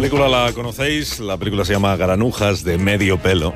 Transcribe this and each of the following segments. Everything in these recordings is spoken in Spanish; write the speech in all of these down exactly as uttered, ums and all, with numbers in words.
película la conocéis, la película se llama Granujas de medio pelo.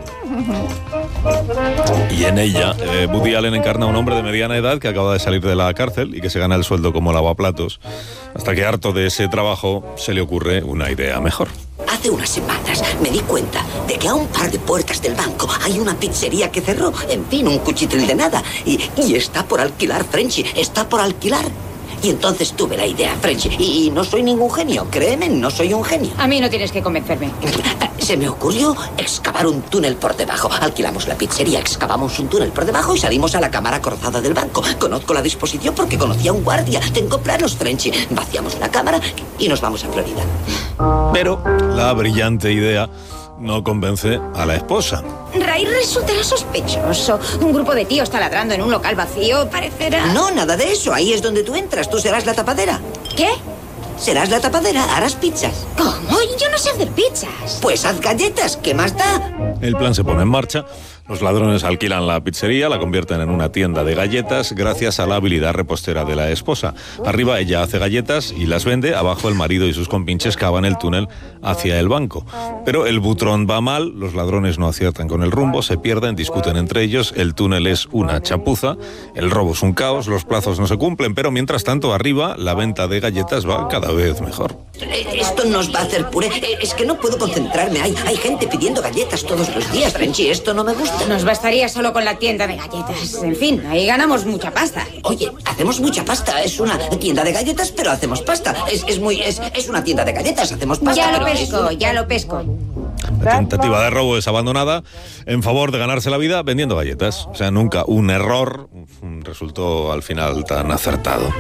Y en ella, eh, Woody Allen encarna a un hombre de mediana edad que acaba de salir de la cárcel y que se gana el sueldo como lavaplatos, hasta que, harto de ese trabajo, se le ocurre una idea mejor. Hace unas semanas me di cuenta de que a un par de puertas del banco hay una pizzería que cerró. En fin, un cuchitril de nada. Y, y está por alquilar, Frenchy, está por alquilar. Y entonces tuve la idea, Frenchy. Y, y no soy ningún genio, créeme, no soy un genio. A mí no tienes que convencerme. Se me ocurrió excavar un túnel por debajo. Alquilamos la pizzería, excavamos un túnel por debajo y salimos a la cámara cruzada del banco. Conozco la disposición porque conocí a un guardia. Tengo planos, Frenchy. Vaciamos la cámara y nos vamos a Florida. Pero la brillante idea no convence a la esposa. Ray resultará sospechoso. Un grupo de tíos taladrando en un local vacío parecerá... No, nada de eso. Ahí es donde tú entras. Tú serás la tapadera. ¿Qué? Serás la tapadera, harás pizzas. ¿Cómo? Yo no sé hacer pizzas. Pues haz galletas, ¿qué más da? El plan se pone en marcha. Los ladrones alquilan la pizzería, la convierten en una tienda de galletas gracias a la habilidad repostera de la esposa. Arriba ella hace galletas y las vende, abajo el marido y sus compinches cavan el túnel hacia el banco. Pero el butrón va mal, los ladrones no aciertan con el rumbo, se pierden, discuten entre ellos, el túnel es una chapuza, el robo es un caos, los plazos no se cumplen, pero mientras tanto arriba la venta de galletas va cada vez mejor. Esto nos va a hacer puré. Es que no puedo concentrarme. Hay, hay gente pidiendo galletas todos los días, Frenchy. Esto no me gusta. Nos bastaría solo con la tienda de galletas. En fin, ahí ganamos mucha pasta. Oye, hacemos mucha pasta. Es una tienda de galletas, pero hacemos pasta. Es, es muy... Es, es una tienda de galletas, hacemos pasta. Ya lo pero pesco, es... ya lo pesco. La tentativa de robo es abandonada en favor de ganarse la vida vendiendo galletas. O sea, nunca un error resultó al final tan acertado.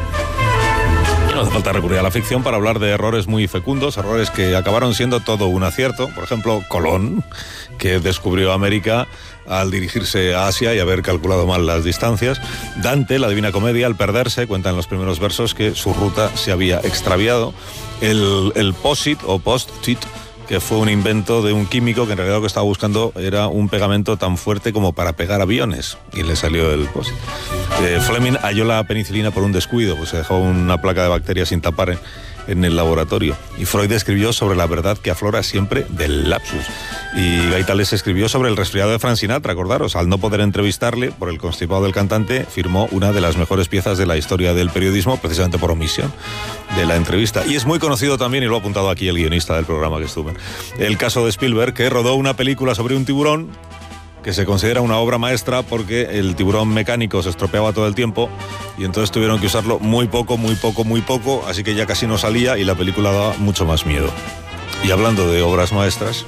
Y no hace falta recurrir a la ficción para hablar de errores muy fecundos, errores que acabaron siendo todo un acierto. Por ejemplo, Colón, que descubrió América al dirigirse a Asia y haber calculado mal las distancias. Dante, la Divina Comedia, al perderse, cuenta en los primeros versos que su ruta se había extraviado. El, el post-it o post-it, que fue un invento de un químico que en realidad lo que estaba buscando era un pegamento tan fuerte como para pegar aviones, y le salió el post-it. Eh, Fleming halló la penicilina por un descuido, pues se dejó una placa de bacterias sin tapar en, en el laboratorio. Y Freud escribió sobre la verdad que aflora siempre del lapsus. Y Gaitales escribió sobre el resfriado de Frank Sinatra, acordaros, al no poder entrevistarle por el constipado del cantante, firmó una de las mejores piezas de la historia del periodismo, precisamente por omisión de la entrevista. Y es muy conocido también, y lo ha apuntado aquí el guionista del programa que estuve, el caso de Spielberg, que rodó una película sobre un tiburón que se considera una obra maestra porque el tiburón mecánico se estropeaba todo el tiempo y entonces tuvieron que usarlo muy poco, muy poco, muy poco, así que ya casi no salía y la película daba mucho más miedo. Y hablando de obras maestras...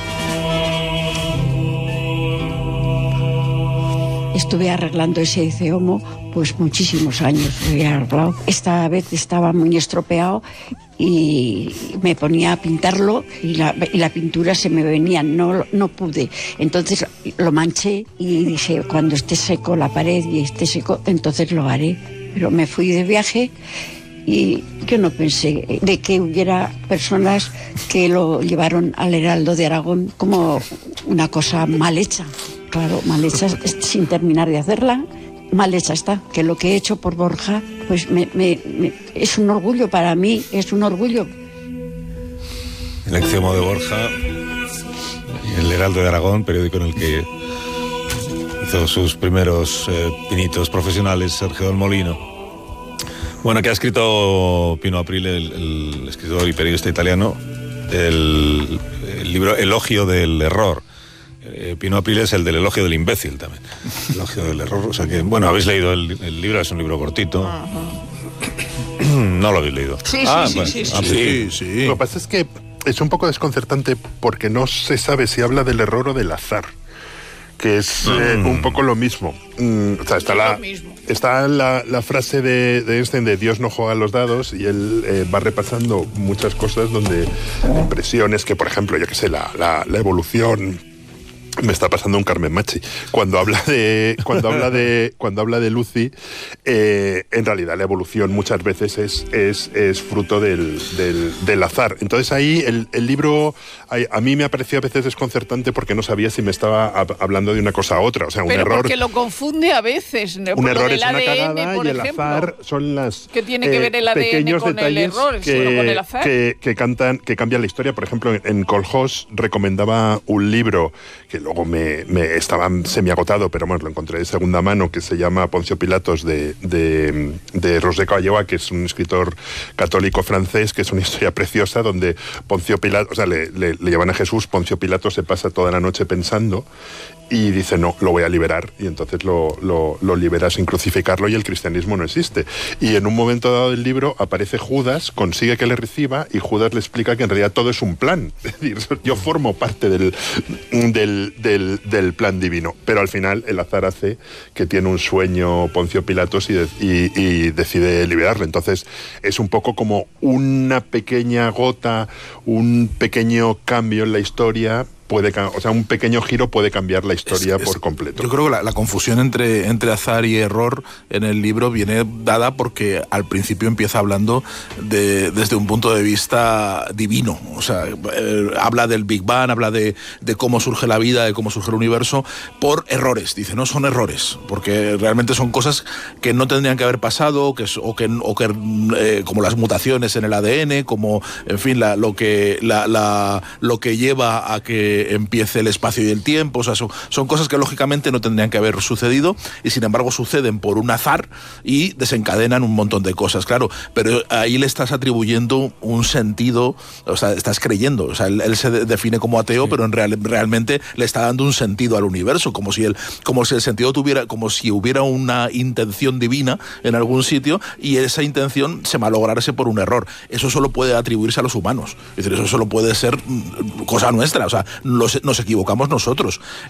Estuve arreglando ese ceomo pues muchísimos años, lo he arreglado. Esta vez estaba muy estropeado y me ponía a pintarlo y la, y la pintura se me venía, no, no pude. Entonces lo manché y dije, cuando esté seco la pared y esté seco, entonces lo haré. Pero me fui de viaje y yo no pensé de que hubiera personas que lo llevaron al Heraldo de Aragón como una cosa mal hecha. Claro, mal hecha sin terminar de hacerla, mal hecha está. Que lo que he hecho por Borja, pues me, me, me, es un orgullo para mí, es un orgullo. El Extremo de Borja, el Heraldo de Aragón, periódico en el que hizo sus primeros eh, pinitos profesionales, Sergio del Molino. Bueno, que ha escrito Pino Aprile, el, el escritor y periodista italiano, el, el libro Elogio del Error. Eh, Pino Aprile es el del elogio del imbécil también. Elogio del error. O sea que, bueno, habéis leído el, el libro, es un libro cortito. Uh-huh. No lo habéis leído. Sí, ah, sí, bueno, sí, sí, ah, sí, sí, sí. Lo que pasa es que es un poco desconcertante porque no se sabe si habla del error o del azar, que es mm. eh, un poco lo mismo. Mm, o sea, está la, está la, la frase de, de Einstein de Dios no juega a los dados y él eh, va repasando muchas cosas donde impresiones que, por ejemplo, yo qué sé, la, la, la evolución Me está pasando un Carmen Machi. Cuando habla de cuando habla de cuando habla de Lucy, eh, en realidad la evolución muchas veces es es, es fruto del, del, del azar. Entonces ahí el, el libro a, a mí me ha parecido a veces desconcertante porque no sabía si me estaba hablando de una cosa a otra. O sea, un Pero error. Porque lo confunde a veces. Un error es una A D N, cagada por y el ejemplo. azar son las ¿Qué tiene que ver el A D N pequeños con el detalles error, que, solo con el azar? que, que cantan, que cambian la historia. Por ejemplo, en, en Colhós recomendaba un libro que luego me, me estaba semiagotado, pero bueno, lo encontré de segunda mano, que se llama Poncio Pilatos de, de, de Roger Caballois, que es un escritor católico francés, que es una historia preciosa donde Poncio Pilatos, o sea, le, le, le llevan a Jesús, Poncio Pilatos se pasa toda la noche pensando y dice, no, lo voy a liberar. Y entonces lo, lo, lo libera sin crucificarlo y el cristianismo no existe. Y en un momento dado del libro aparece Judas, consigue que le reciba y Judas le explica que en realidad todo es un plan. Es decir, yo formo parte del, del, del, del plan divino. Pero al final el azar hace que tiene un sueño Poncio Pilatos y, de, y, y decide liberarle. Entonces es un poco como una pequeña gota, un pequeño cambio en la historia, puede, o sea, un pequeño giro puede cambiar la historia es, es, por completo. Yo creo que la, la confusión entre, entre azar y error en el libro viene dada porque al principio empieza hablando de, desde un punto de vista divino. O sea, eh, habla del Big Bang, habla de, de cómo surge la vida, de cómo surge el universo, por errores. Dice, no son errores, porque realmente son cosas que no tendrían que haber pasado, que, o que, o que eh, como las mutaciones en el A D N, como, en fin, la, lo, que, la, la, lo que lleva a que empiece el espacio y el tiempo. O sea, son, son cosas que lógicamente no tendrían que haber sucedido y sin embargo suceden por un azar y desencadenan un montón de cosas, claro, pero ahí le estás atribuyendo un sentido, o sea, estás creyendo, o sea, él, él se define como ateo, sí, pero en real, realmente le está dando un sentido al universo, como si, él, como si el sentido tuviera, como si hubiera una intención divina en algún sitio y esa intención se malograse por un error. Eso solo puede atribuirse a los humanos, es decir, eso solo puede ser cosa nuestra, o sea, Los, nos equivocamos nosotros.